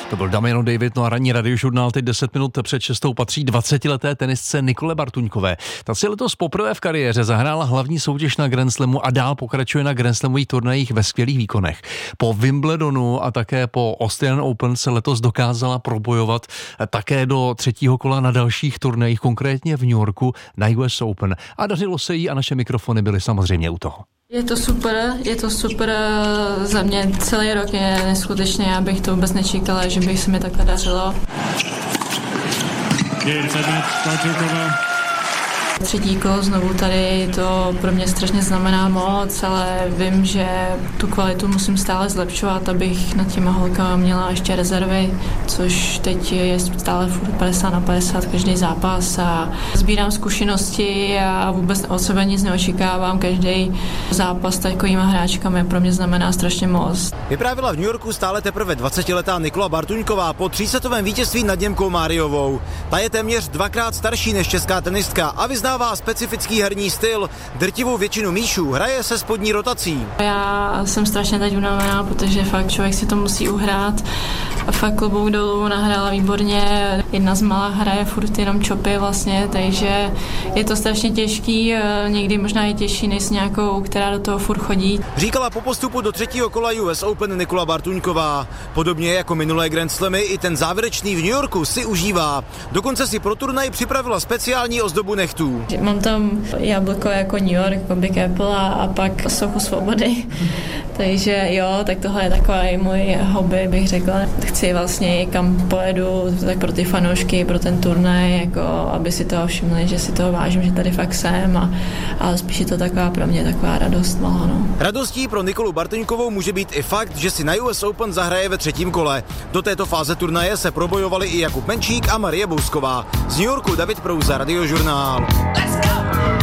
To byl Damiano David, no a ranní radiožurnál teď 10 minut před 6 patří 20leté tenisce Nikole Bartuňkové. Ta si letos poprvé v kariéře zahrála hlavní soutěž na Grand Slamu a dál pokračuje na Grand Slamových turnajích ve skvělých výkonech. Po Wimbledonu a také po Australian Open se letos dokázala probojovat také do třetího kola na dalších turnajích, konkrétně v New Yorku na US Open. A dařilo se jí a naše mikrofony byly samozřejmě u toho. Je to super, za mě celý rok je neskutečně, já bych to vůbec nečekala, že bych se mi takhle dařilo. Třetí kolo znovu tady, to pro mě strašně znamená moc, ale vím, že tu kvalitu musím stále zlepšovat, abych nad těma holkama měla ještě rezervy, což teď je stále furt 50/50 každý zápas a sbírám zkušenosti a vůbec od sebe nic neočekávám. Každý zápas s takovýma hráčkami pro mě znamená strašně moc. Vyprávila v New Yorku stále teprve 20letá Nikola Bartuňková po 3setovém vítězství nad Němkou Máriovou. Ta je téměř 2krát starší než česká tenistka a vyznává specifický herní styl. Drtivou většinu míčů hraje se spodní rotací. Já jsem strašně teď unavená, protože fakt člověk si to musí uhrát. A fakt klobouk dolů, nahrála výborně. Jedna z malá hraje furt jenom čopy vlastně, takže je to strašně těžký, někdy možná i těžší než s nějakou, která do toho furt chodí. Říkala po postupu do třetího kola US Open Nikola Bartuňková. Podobně jako minulé Grand Slamy, i ten závěrečný v New Yorku si užívá. Dokonce si pro turnaj připravila speciální ozdobu nechtů. Mám tam jablko jako New York, jako Big Apple a pak sochu svobody. Takže jo, tak tohle je takový můj hobby, bych řekla. Chci vlastně, kam pojedu, tak pro ty fanoušky, pro ten turnaj, jako aby si toho všimli, že si toho vážím, že tady fakt jsem, ale spíš je to taková pro mě taková radost malá. No. Radostí pro Nikolu Bartuňkovou může být i fakt, že si na US Open zahraje ve třetím kole. Do této fáze turnaje se probojovali i Jakub Menčík a Marie Bousková. Z New Yorku David Prouza, Radiožurnál. Let's go!